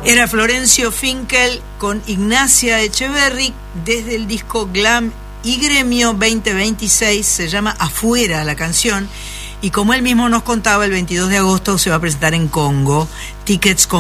Era Florencio Finkel con Ignacia Echeverry desde el disco Glam y Gremio 2026, se llama Afuera la canción, y como él mismo nos contaba, el 22 de agosto se va a presentar en Congo, tickets con